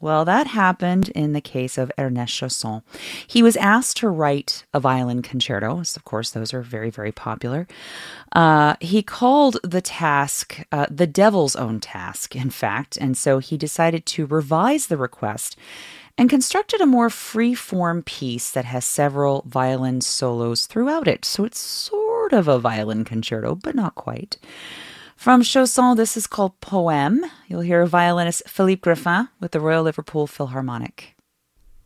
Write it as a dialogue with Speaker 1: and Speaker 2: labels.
Speaker 1: Well, that happened in the case of Ernest Chausson. He was asked to write a violin concerto. Of course, those are very, very popular. He called the task the devil's own task, in fact, and so he decided to revise the request and constructed a more free-form piece that has several violin solos throughout it. So it's sort of a violin concerto, but not quite. From Chausson, this is called Poème. You'll hear violinist Philippe Griffin with the Royal Liverpool Philharmonic.